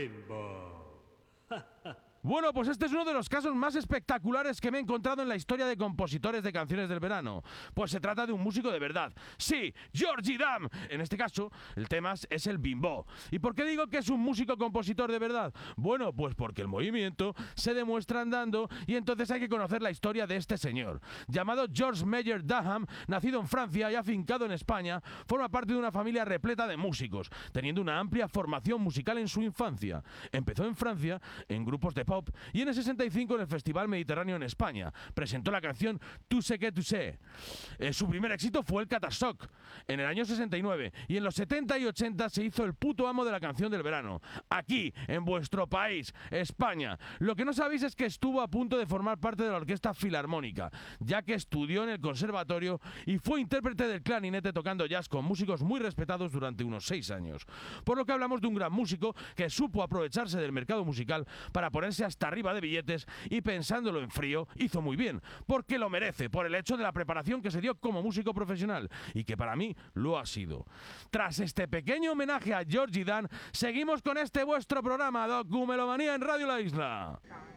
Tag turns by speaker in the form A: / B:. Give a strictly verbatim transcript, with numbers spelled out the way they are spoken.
A: Bimbo.
B: Bueno, pues este es uno de los casos más espectaculares que me he encontrado en la historia de compositores de canciones del verano. Pues se trata de un músico de verdad. Sí, Georgie Dan. En este caso, el tema es el bimbo. ¿Y por qué digo que es un músico compositor de verdad? Bueno, pues porque el movimiento se demuestra andando y entonces hay que conocer la historia de este señor. Llamado George Meyer Daham, nacido en Francia y afincado en España, forma parte de una familia repleta de músicos, teniendo una amplia formación musical en su infancia. Empezó en Francia en grupos de pop y en el sesenta y cinco en el Festival Mediterráneo en España. Presentó la canción Tu sé que tu sé. Eh, su primer éxito fue el Catastock en el año sesenta y nueve y en los setenta y ochenta se hizo el puto amo de la canción del verano. Aquí, en vuestro país, España. Lo que no sabéis es que estuvo a punto de formar parte de la Orquesta Filarmónica, ya que estudió en el conservatorio y fue intérprete del clarinete tocando jazz con músicos muy respetados durante unos seis años. Por lo que hablamos de un gran músico que supo aprovecharse del mercado musical para ponerse hasta arriba de billetes y, pensándolo en frío, hizo muy bien, porque lo merece por el hecho de la preparación que se dio como músico profesional y que para mí lo ha sido. Tras este pequeño homenaje a Georgie Dan, seguimos con este vuestro programa Documelomanía en Radio La Isla.